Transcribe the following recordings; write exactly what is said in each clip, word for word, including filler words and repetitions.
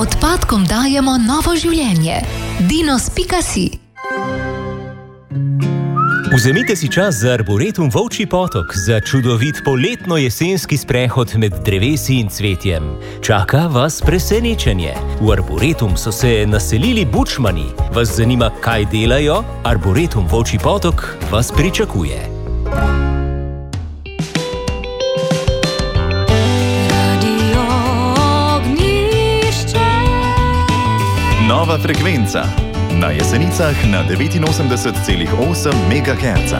Odpadkom dajemo novo življenje. dinos pika si. Vzemite si čas za Arboretum Volčji Potok, za čudovit poletno-jesenski sprehod med drevesi in cvetjem. Čaka vas presenečenje. V Arboretum so se naselili bučmani. Vas zanima, kaj delajo? Arboretum Volčji Potok vas pričakuje. Nova frekvenca. Na Jesenicah na devetinosemdeset celih osem megaherca.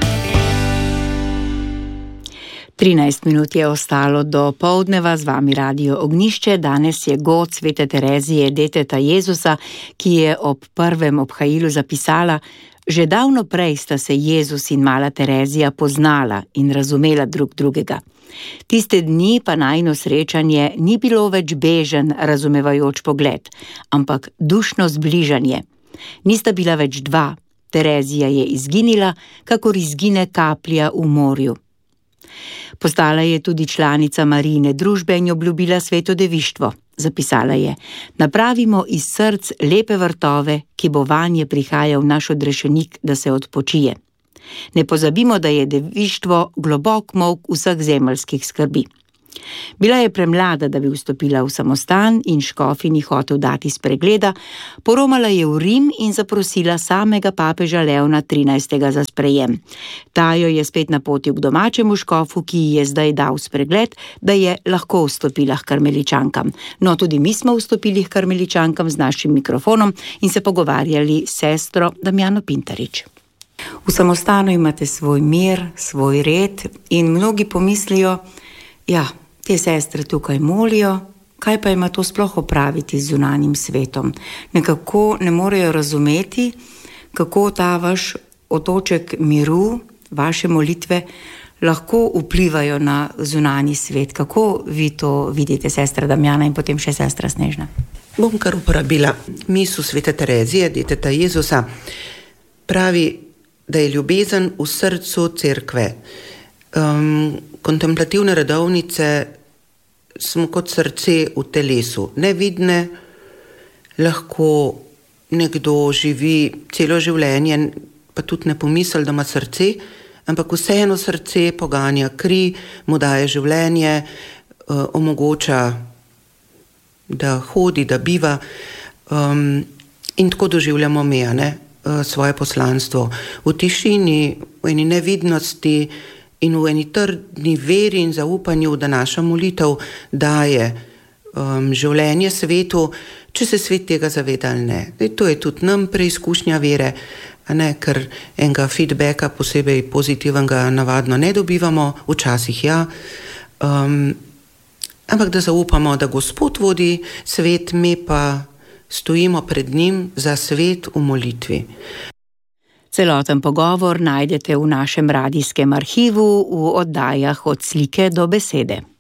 trinajst minut je ostalo do poldneva, z vami Radio Ognjišče. Danes je god svete Terezije, deteta Jezusa, ki je ob prvem obhajilu zapisala: že davno prej sta se Jezus in mala Terezija poznala in razumela drug drugega. Tiste dni pa najino srečanje ni bilo več bežen, razumevajoč pogled, ampak dušno zbližanje. Nista bila več dva, Terezija je izginila, kakor izgine kaplja v morju. Postala je tudi članica Marijine družbe in obljubila sveto devištvo. Zapisala je: napravimo iz src lepe vrtove, ki bo vanje prihajal naš odrešenik, da se odpočije. Ne pozabimo, da je devištvo globok molk vseh zemeljskih skrbi. Bila je premlada, da bi vstopila v samostan in škofi ni hotel dati spregleda, poromala je v Rim in zaprosila samega papeža Leona trinajstega za sprejem. Ta jo je spet napotil k domačemu škofu, ki ji je zdaj dal spregled, da je lahko vstopila k karmeličankam. No, tudi mi smo vstopili k karmeličankam z našim mikrofonom in se pogovarjali s sestro Damjano Pintarič. V samostanu imate svoj mir, svoj red in mnogi pomislijo: ja, te sestre tukaj molijo, kaj pa ima to sploh opraviti z zunanjim svetom? Nekako ne morejo razumeti, kako ta vaš otoček miru, vaše molitve lahko vplivajo na zunanji svet. Kako vi to vidite, sestra Damjana, in potem še sestra Snežna? Bom kar uporabila misel svete Terezije, deteta Jezusa. Pravi, da je ljubezen v srcu cerkve. Um, kontemplativne redovnice smo kot srce v telesu, nevidne. Lahko nekdo živi celo življenje, pa tudi ne pomisli, da ima srce, ampak vseeno srce poganja kri, mu daje življenje, uh, omogoča, da hodi, da biva, um, in tako doživljamo mi, ne, uh, svoje poslanstvo. V tišini, v eni nevidnosti in v eni trdni veri in zaupanju, da naša molitev daje um, življenje svetu, če se svet tega zaveda ali ne. Dej, to je tudi nam preizkušnja vere, a ne, ker enega feedbacka, posebej pozitivnega, navadno ne dobivamo, včasih ja, um, ampak da zaupamo, da Gospod vodi svet, mi pa stojimo pred njim za svet v molitvi. Celoten pogovor najdete v našem radijskem arhivu v oddajah Od slike do besede.